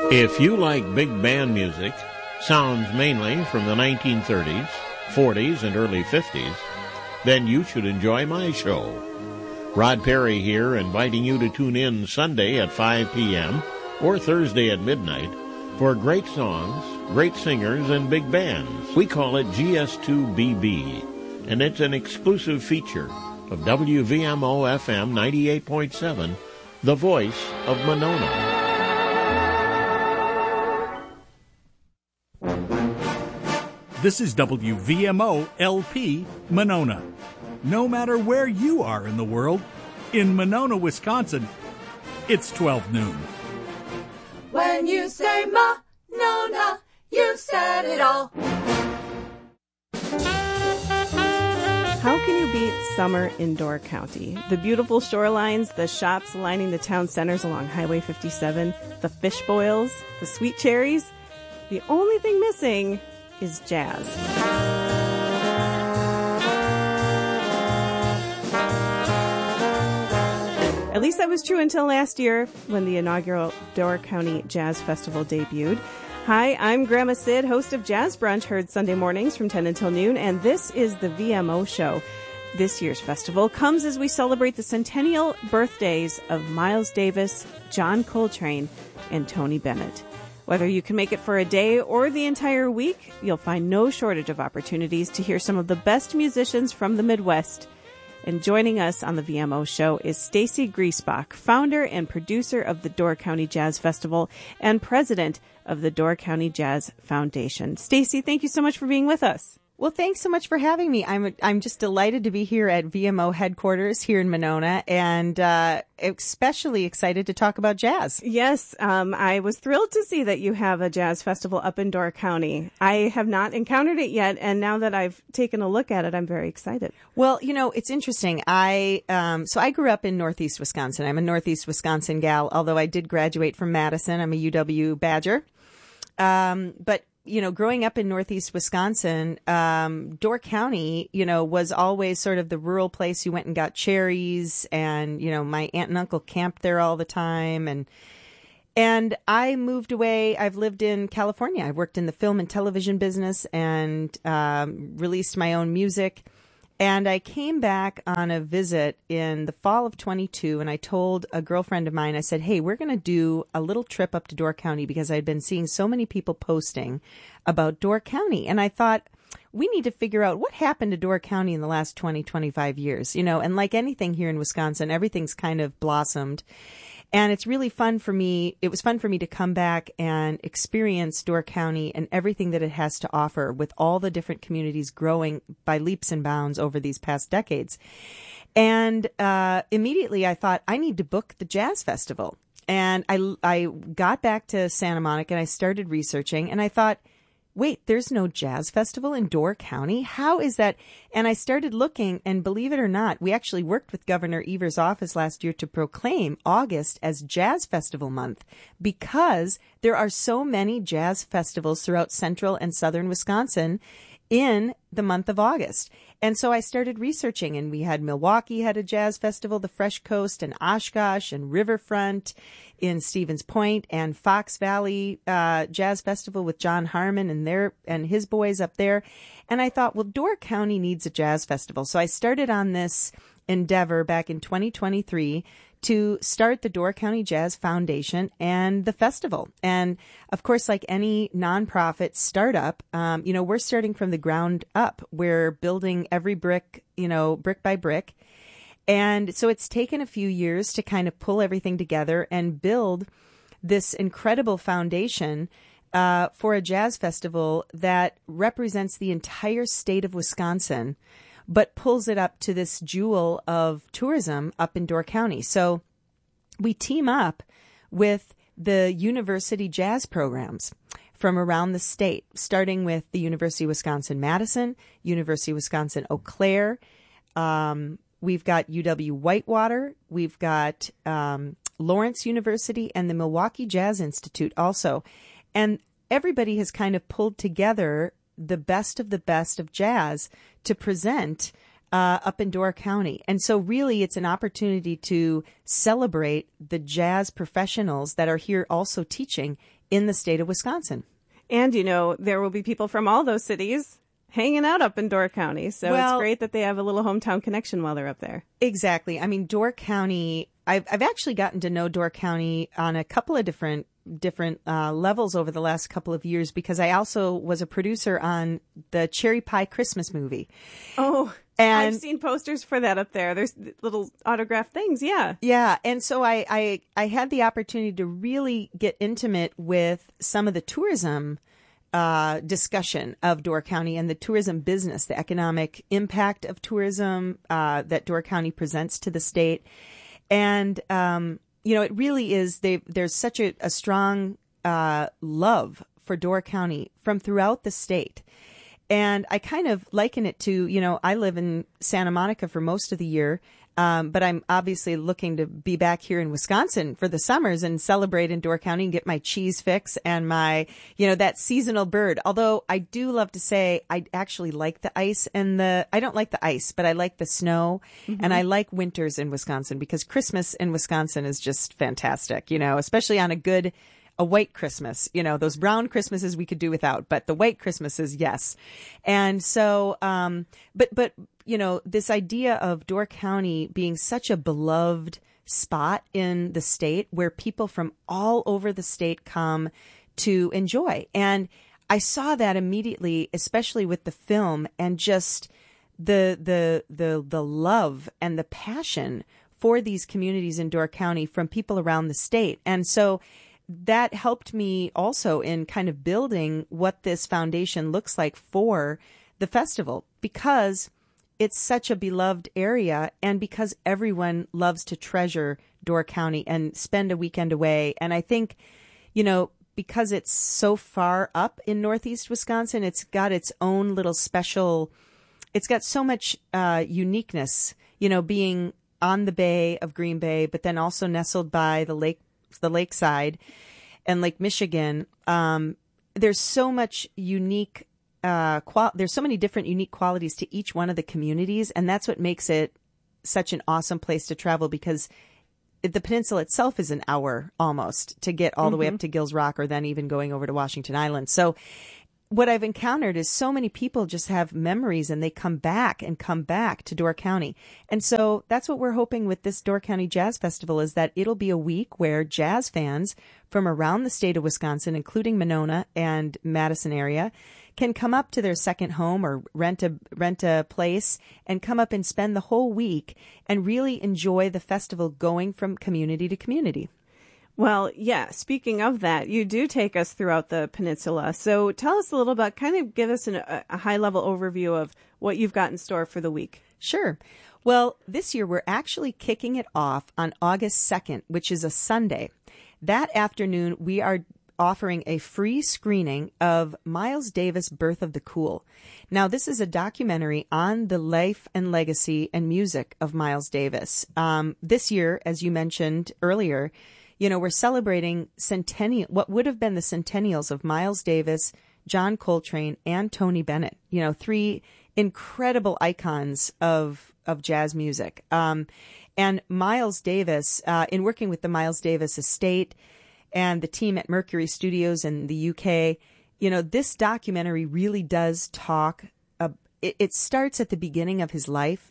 If you like big band music, sounds mainly from the 1930s, 40s, and early 50s, then you should enjoy my show. Rod Perry here, inviting you to tune in Sunday at 5 p.m. or Thursday at midnight for great songs, great singers, and big bands. We call it GS2BB, and it's an exclusive feature of WVMO-FM 98.7, the voice of Monona. This is WVMO LP Monona. No matter where you are in the world, in Monona, Wisconsin, it's 12 noon. When you say Monona, you said it all. How can you beat summer in Door County? The beautiful shorelines, the shops lining the town centers along Highway 57, the fish boils, the sweet cherries. The only thing missing is jazz. At least that was true until last year when the inaugural Door County Jazz Festival debuted. Hi, I'm Grandma Sid, host of Jazz Brunch, heard Sunday mornings from 10 until noon, and this is the VMO show. This year's festival comes as we celebrate the centennial birthdays of Miles Davis, John Coltrane, and Tony Bennett. Whether you can make it for a day or the entire week, you'll find no shortage of opportunities to hear some of the best musicians from the Midwest. And joining us on the VMO show is Stacy Griesbach, founder and producer of the Door County Jazz Festival and president of the Door County Jazz Foundation. Stacy, thank you so much for being with us. Well, thanks so much for having me. I'm just delighted to be here at VMO headquarters here in Monona, and especially excited to talk about jazz. Yes, I was thrilled to see that you have a jazz festival up in Door County. I have not encountered it yet, and now that I've taken a look at it, I'm very excited. Well, you know, it's interesting. So I grew up in Northeast Wisconsin. I'm a Northeast Wisconsin gal, although I did graduate from Madison. I'm a UW Badger. But you know, growing up in Northeast Wisconsin, Door County, you know, was always sort of the rural place you went and got cherries, and, you know, my aunt and uncle camped there all the time. And I moved away. I've lived in California. I worked in the film and television business and released my own music. And I came back on a visit in the fall of 22, and I told a girlfriend of mine, I said, hey, we're going to do a little trip up to Door County because I'd been seeing so many people posting about Door County. And I thought, we need to figure out what happened to Door County in the last 20, 25 years. You know, and like anything here in Wisconsin, everything's kind of blossomed. And it's really fun for me. It was fun for me to come back and experience Door County and everything that it has to offer, with all the different communities growing by leaps and bounds over these past decades. And immediately I thought, I need to book the Jazz Festival. And I got back to Santa Monica and I started researching, and I thought, wait, there's no jazz festival in Door County? How is that? And I started looking, and believe it or not, we actually worked with Governor Evers' office last year to proclaim August as Jazz Festival Month, because there are so many jazz festivals throughout central and southern Wisconsin in the month of August. And so I started researching, and we had Milwaukee had a jazz festival, the Fresh Coast, and Oshkosh, and Riverfront in Stevens Point, and Fox Valley Jazz Festival with John Harmon and his boys up there. And I thought, well, Door County needs a jazz festival. So I started on this endeavor back in 2023 to start the Door County Jazz Foundation and the festival. And of course, like any nonprofit startup, you know, we're starting from the ground up. We're building every brick, you know, brick by brick. And so it's taken a few years to kind of pull everything together and build this incredible foundation for a jazz festival that represents the entire state of Wisconsin, but pulls it up to this jewel of tourism up in Door County. So we team up with the university jazz programs from around the state, starting with the University of Wisconsin-Madison, University of Wisconsin-Eau Claire. We've got UW Whitewater. We've got Lawrence University and the Milwaukee Jazz Institute also. And everybody has kind of pulled together the best of jazz to present up in Door County. And so really it's an opportunity to celebrate the jazz professionals that are here also teaching in the state of Wisconsin. And, there will be people from all those cities hanging out up in Door County. So it's great that they have a little hometown connection while they're up there. Exactly. I mean, Door County, I've actually gotten to know Door County on a couple of different levels over the last couple of years, because I also was a producer on the Cherry Pie Christmas movie. Oh, and I've seen posters for that up there. There's little autographed things. Yeah. Yeah. And so I had the opportunity to really get intimate with some of the tourism discussion of Door County and the tourism business, the economic impact of tourism that Door County presents to the state. And, it really is, there's such a strong love for Door County from throughout the state. And I kind of liken it to, I live in Santa Monica for most of the year, but I'm obviously looking to be back here in Wisconsin for the summers and celebrate in Door County and get my cheese fix and my, that seasonal bird. Although I do love to say I actually like the ice I don't like the ice, but I like the snow, and I like winters in Wisconsin, because Christmas in Wisconsin is just fantastic, especially on a white Christmas, those brown Christmases we could do without, but the white Christmases, yes. And so, but this idea of Door County being such a beloved spot in the state where people from all over the state come to enjoy. And I saw that immediately, especially with the film, and just the love and the passion for these communities in Door County from people around the state. And so that helped me also in kind of building what this foundation looks like for the festival, because it's such a beloved area and because everyone loves to treasure Door County and spend a weekend away. And I think, because it's so far up in Northeast Wisconsin, it's got its own little special, it's got so much uniqueness, being on the bay of Green Bay, but then also nestled by the lakeside and Lake Michigan. There's so much unique, there's so many different unique qualities to each one of the communities. And that's what makes it such an awesome place to travel, because the peninsula itself is an hour almost to get all the way up to Gills Rock, or then even going over to Washington Island. So what I've encountered is so many people just have memories, and they come back to Door County. And so that's what we're hoping with this Door County Jazz Festival, is that it'll be a week where jazz fans from around the state of Wisconsin, including Monona and Madison area, can come up to their second home or rent a place and come up and spend the whole week and really enjoy the festival, going from community to community. Well, yeah, speaking of that, you do take us throughout the peninsula. So tell us a little about, kind of give us a high-level overview of what you've got in store for the week. Sure. Well, this year we're actually kicking it off on August 2nd, which is a Sunday. That afternoon, we are offering a free screening of Miles Davis' Birth of the Cool. Now, this is a documentary on the life and legacy and music of Miles Davis. This year, as you mentioned earlier, we're celebrating what would have been the centennials of Miles Davis, John Coltrane, and Tony Bennett. Three incredible icons of jazz music. And Miles Davis, in working with the Miles Davis Estate and the team at Mercury Studios in the UK, this documentary really does talk. It starts at the beginning of his life.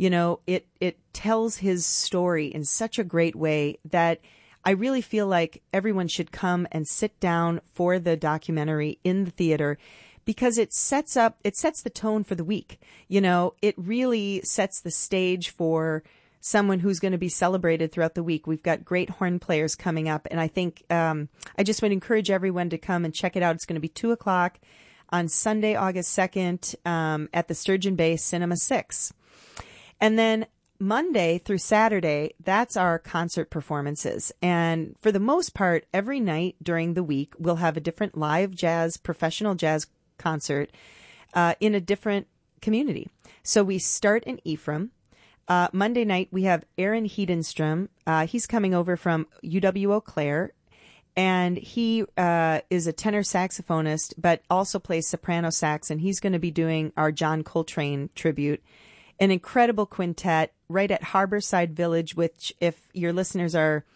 It tells his story in such a great way that I really feel like everyone should come and sit down for the documentary in the theater, because it sets the tone for the week. It really sets the stage for someone who's going to be celebrated throughout the week. We've got great horn players coming up, and I think I just would encourage everyone to come and check it out. It's going to be 2:00 on Sunday, August 2nd, at the Sturgeon Bay Cinema 6. And then Monday through Saturday, that's our concert performances. And for the most part, every night during the week, we'll have a different live jazz, professional jazz concert in a different community. So we start in Ephraim. Monday night, we have Aaron Hedenstrom. He's coming over from UW-Eau Claire, and he is a tenor saxophonist, but also plays soprano sax, and he's going to be doing our John Coltrane tribute. An incredible quintet right at Harborside Village, which, if your listeners are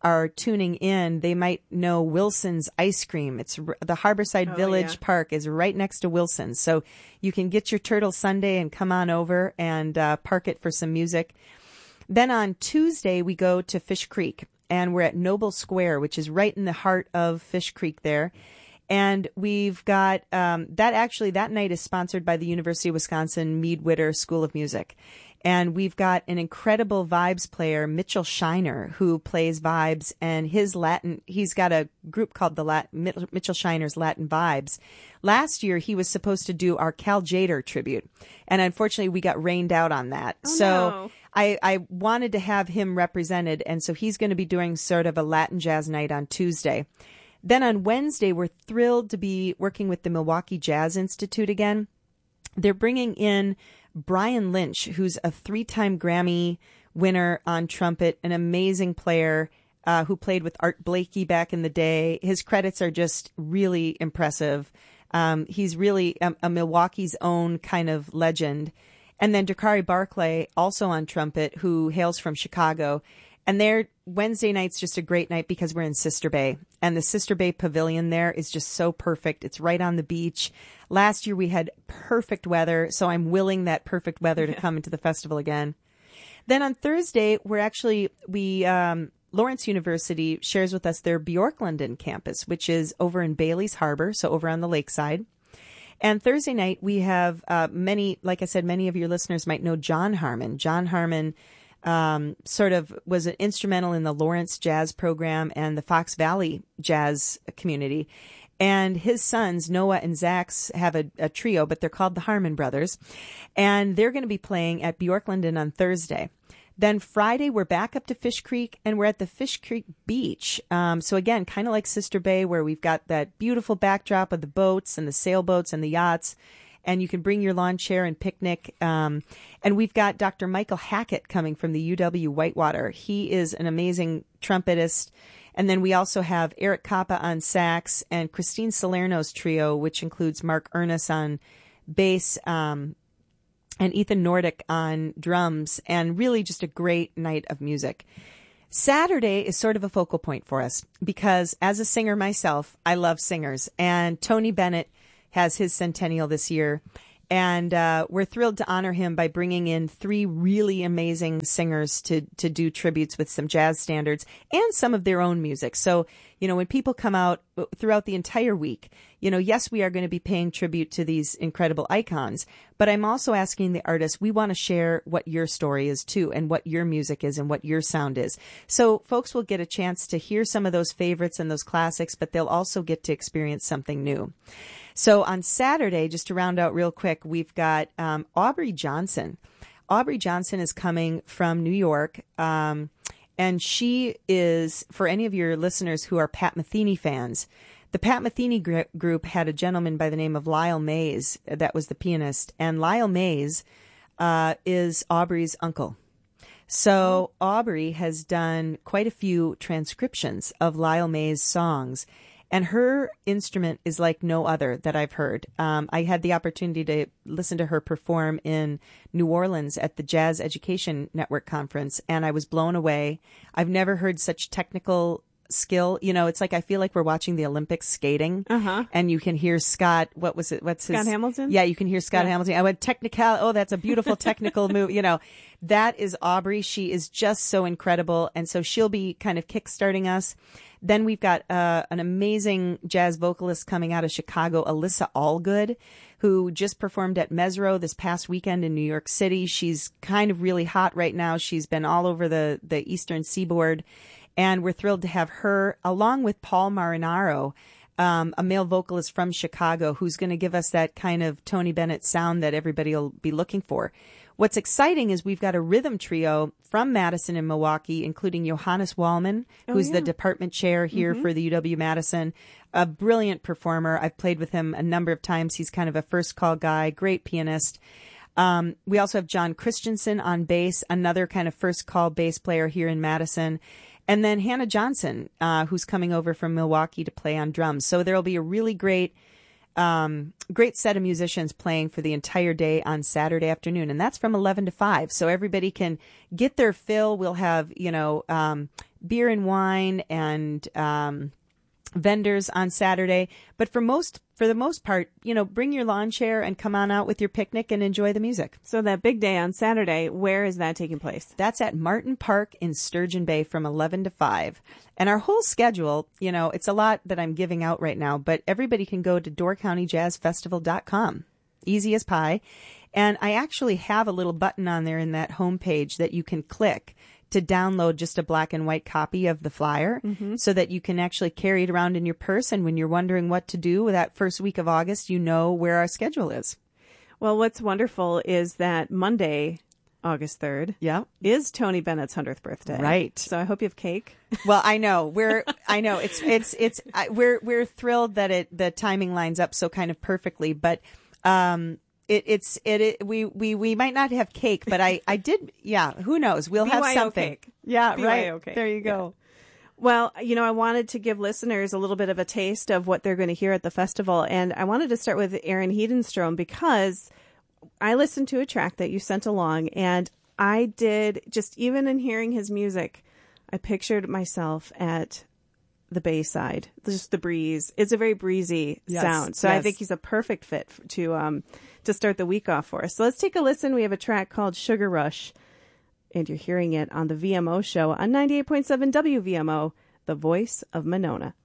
are tuning in, they might know Wilson's Ice Cream. It's the Harborside Village Park is right next to Wilson's. So you can get your Turtle Sundae and come on over and park it for some music. Then on Tuesday, we go to Fish Creek, and we're at Noble Square, which is right in the heart of Fish Creek there. And we've got that night is sponsored by the University of Wisconsin Mead Witter School of Music. And we've got an incredible vibes player, Mitchell Shiner, who plays vibes, and he's got a group called Mitchell Shiner's Latin Vibes. Last year, he was supposed to do our Cal Tjader tribute, and unfortunately, we got rained out on that. No. I wanted to have him represented, and so he's going to be doing sort of a Latin jazz night on Tuesday. Then on Wednesday, we're thrilled to be working with the Milwaukee Jazz Institute again. They're bringing in Brian Lynch, who's a 3-time Grammy winner on trumpet, an amazing player who played with Art Blakey back in the day. His credits are just really impressive. He's really a Milwaukee's own kind of legend. And then Dakari Barclay, also on trumpet, who hails from Chicago. And their Wednesday night's just a great night because we're in Sister Bay. And the Sister Bay Pavilion there is just so perfect. It's right on the beach. Last year we had perfect weather, so I'm willing that perfect weather to come into the festival again. Then on Thursday, Lawrence University shares with us their Bjorklanden campus, which is over in Bailey's Harbor, so over on the lakeside. And Thursday night we have many of your listeners might know John Harmon. John Harmon sort of was instrumental in the Lawrence Jazz program and the Fox Valley Jazz community. And his sons, Noah and Zach, have a trio, but they're called the Harmon Brothers. And they're going to be playing at Bjorklanden on Thursday. Then Friday, we're back up to Fish Creek, and we're at the Fish Creek Beach. So again, kind of like Sister Bay, where we've got that beautiful backdrop of the boats and the sailboats and the yachts. And you can bring your lawn chair and picnic. And we've got Dr. Michael Hackett coming from the UW Whitewater. He is an amazing trumpetist. And then we also have Eric Kappa on sax and Christine Salerno's trio, which includes Mark Ernest on bass, and Ethan Nordic on drums, and really just a great night of music. Saturday is sort of a focal point for us because as a singer myself, I love singers. And Tony Bennett has his centennial this year. And we're thrilled to honor him by bringing in 3 really amazing singers to do tributes with some jazz standards and some of their own music. So, when people come out throughout the entire week, yes, we are going to be paying tribute to these incredible icons, but I'm also asking the artists, we want to share what your story is too, and what your music is and what your sound is. So folks will get a chance to hear some of those favorites and those classics, but they'll also get to experience something new. So on Saturday, just to round out real quick, we've got Aubrey Johnson. Aubrey Johnson is coming from New York, and she is, for any of your listeners who are Pat Metheny fans, the Pat Metheny group had a gentleman by the name of Lyle Mays that was the pianist, and Lyle Mays is Aubrey's uncle. So Aubrey has done quite a few transcriptions of Lyle Mays' songs. And her instrument is like no other that I've heard. I had the opportunity to listen to her perform in New Orleans at the Jazz Education Network conference, and I was blown away. I've never heard such technical skill. It's like I feel like we're watching the Olympics skating, and you can hear Scott. What was it? What's his? Scott Hamilton? Yeah, you can hear Scott Hamilton. I went technical. Oh, that's a beautiful technical move. That is Aubrey. She is just so incredible, and so she'll be kind of kickstarting us. Then we've got an amazing jazz vocalist coming out of Chicago, Alyssa Allgood, who just performed at Mesro this past weekend in New York City. She's kind of really hot right now. She's been all over the Eastern Seaboard. And we're thrilled to have her, along with Paul Marinaro, a male vocalist from Chicago, who's going to give us that kind of Tony Bennett sound that everybody will be looking for. What's exciting is we've got a rhythm trio from Madison and Milwaukee, including Johannes Wallman, who's the department chair here for the UW-Madison, a brilliant performer. I've played with him a number of times. He's kind of a first-call guy, great pianist. We also have John Christensen on bass, another kind of first-call bass player here in Madison. And then Hannah Johnson, who's coming over from Milwaukee to play on drums. So there will be a really great set of musicians playing for the entire day on Saturday afternoon. And that's from 11 to 5. So everybody can get their fill. We'll have, beer and wine and vendors on Saturday. But for the most part, bring your lawn chair and come on out with your picnic and enjoy the music. So that big day on Saturday, where is that taking place? That's at Martin Park in Sturgeon Bay from 11 to 5. And our whole schedule, it's a lot that I'm giving out right now, but everybody can go to DoorCountyJazzFestival.com. Easy as pie. And I actually have a little button on there in that homepage that you can click to download just a black and white copy of the flyer so that you can actually carry it around in your purse. And when you're wondering what to do that first week of August, you know where our schedule is. Well, what's wonderful is that Monday, August 3rd, is Tony Bennett's 100th birthday. Right. So I hope you have cake. Well, I know we're thrilled that the timing lines up so kind of perfectly, but, we might not have cake, but I did. Yeah. Who knows? We'll have something. Cake. Yeah. BYO Right. cake. There you go. Yeah. Well, I wanted to give listeners a little bit of a taste of what they're going to hear at the festival. And I wanted to start with Aaron Hedenstrom because I listened to a track that you sent along, and I did, just even in hearing his music, I pictured myself at the Bayside, just the breeze. It's a very breezy sound. So I think he's a perfect fit to start the week off for us. So let's take a listen. We have a track called Sugar Rush, and you're hearing it on the VMO show on 98.7 WVMO, the voice of Monona.